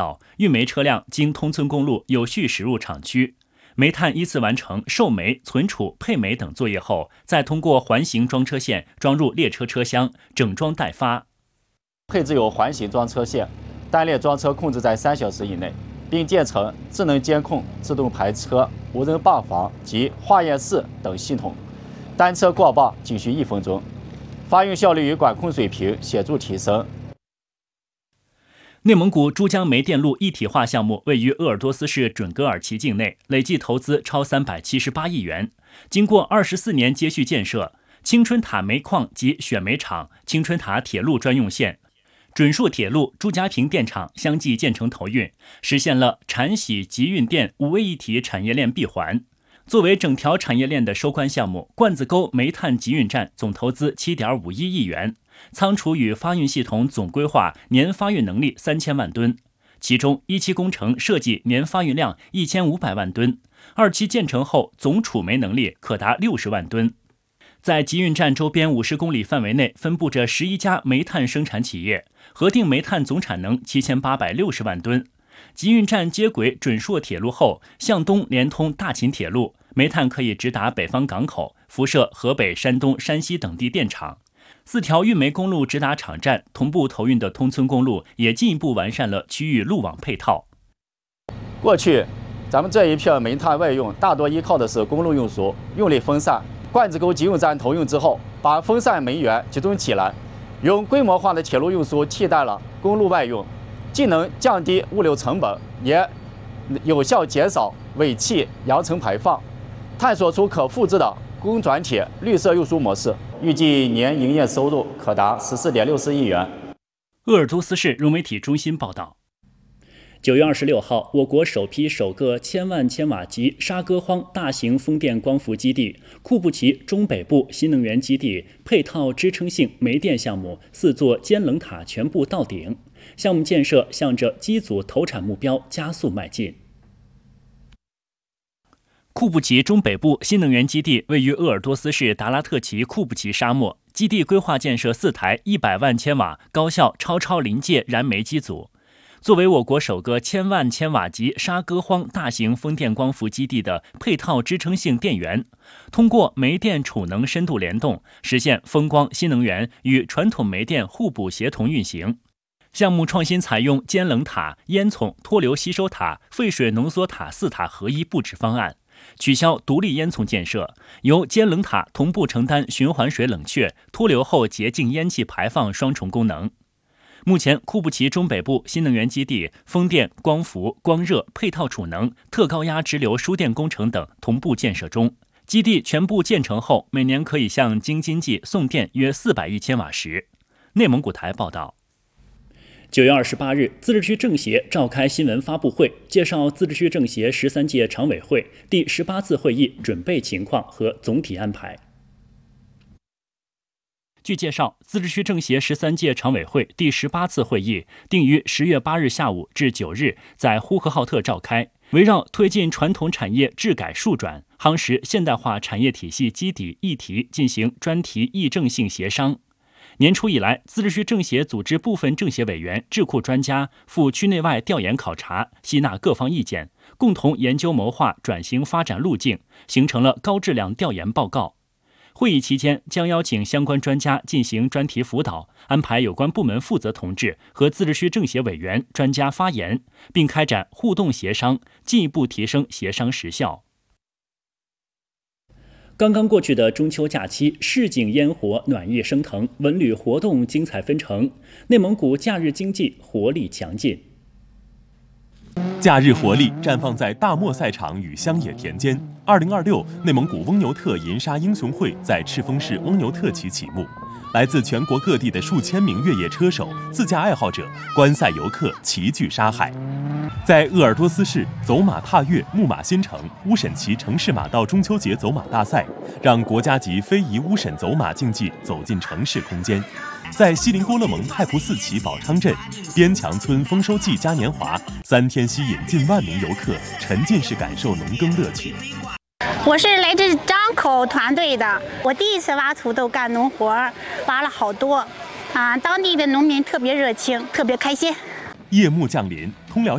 道，运煤车辆经通村公路有序驶入厂区，煤炭依次完成售煤、存储、配煤等作业后，再通过环形装车线装入列车车厢，整装待发。 配置有环形装车线，单列装车控制在3小时以内，并建成智能监控、自动排车、无人磅房及化验室等系统，单车过磅仅需1分钟，发运效率与管控水平显著提升。 内蒙古珠江煤电路一体化项目位于鄂尔多斯市准噶尔旗境内，累计投资超378亿元。经过24年接续建设，青春塔煤矿及选煤厂、青春塔铁路专用线、准硕铁路朱家坪电厂相继建成投运，实现了产洗集运电5位一体产业链闭环。作为整条产业链的收官项目，罐子沟煤炭集运站总投资7.51亿元，仓储与发运系统总规划年发运能力3000万吨，其中1期工程设计年发运量1500万吨，2期建成后总储煤能力可达60万吨。在集运站周边50公里范围内分布着11家煤炭生产企业，核定煤炭总产能7860万吨。集运站接轨准硕铁路后，向东连通大秦铁路，煤炭可以直达北方港口，辐射河北、山东、山西等地电厂。4条运煤公路直达场站，同步投运的通村公路也进一步完善了区域路网配套。 过去，咱们这一片煤炭外运大多依靠的是公路运输，用力分散。罐子沟集运站投运之后，把分散煤源集中起来，用规模化的铁路运输替代了公路外运，既能降低物流成本，也有效减少尾气、扬尘排放，探索出可复制的供转铁绿色运输模式，预计年营业收入可达14.64亿元。 鄂尔多斯市融媒体中心报道。9月26号，我国首个1000万千瓦级沙歌荒大型风电光伏基地库布齐中北部新能源基地配套支撑性煤电项目4座尖棱塔全部到顶，项目建设向着机组投产目标加速迈进。库布齐中北部新能源基地位于鄂尔多斯市达拉特旗库布齐沙漠，基地规划建设4台100万千瓦高效超临界燃煤机组。作为我国首个1000万千瓦级沙歌荒大型风电光伏基地的配套支撑性电源，通过煤电储能深度联动，实现风光新能源与传统煤电互补协同运行。项目创新采用尖棱塔、烟囱脱硫吸收塔、废水浓缩塔4塔合一布置方案，取消独立烟囱建设，由尖棱塔同步承担循环水冷却、脱硫后洁净烟气排放双重功能。目前，库布齐中北部新能源基地风电、光伏、光热、配套储能、特高压直流输电工程等同步建设中。基地全部建成后，每年可以向京津冀送电约400亿千瓦时。内蒙古台报道。9月28日，自治区政协召开新闻发布会，介绍自治区政协13届常委会第18次会议准备情况和总体安排。据介绍，自治区政协13届常委会第18次会议定于10月8日下午至9日在呼和浩特召开，围绕推进传统产业治改数转、夯实现代化产业体系基底议题进行专题议政性协商。年初以来，自治区政协组织部分政协委员、智库专家赴区内外调研考察，吸纳各方意见，共同研究谋划转型发展路径，形成了高质量调研报告。会议期间，将邀请相关专家进行专题辅导，安排有关部门负责同志和自治区政协委员、专家发言，并开展互动协商，进一步提升协商实效。刚刚过去的中秋假期，市井烟火暖意升腾，文旅活动精彩纷呈，内蒙古假日经济活力强劲。 假日活力绽放在大漠赛场与乡野田间。2026内蒙古翁牛特银沙英雄会在赤峰市翁牛特旗启幕，来自全国各地的数千名越野车手、自驾爱好者、观赛游客齐聚沙海。在鄂尔多斯市走马踏月木马新城乌审旗城市马道中秋节走马大赛，让国家级非遗乌审走马竞技走进城市空间。在锡林郭勒盟太仆寺旗宝昌镇边墙村丰收季嘉年华，3天吸引近万名游客沉浸式感受农耕乐趣。 我是来自张口团队的，我第一次挖土豆干农活，挖了好多，当地的农民特别热情，特别开心。 夜幕降临，通辽